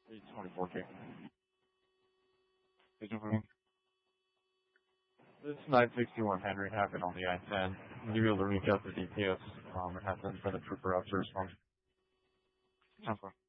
824K. Agent for me. This 961 Henry happened on the I-10. Will you be able to reach out to DPS? It happened for the trooper out to respond. 10-4.